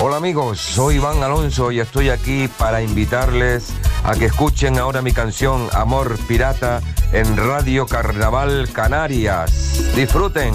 Hola amigos, soy Iván Alonso y estoy aquí para invitarles a que escuchen ahora mi canción Amor Pirata en Radio Carnaval Canarias. Disfruten.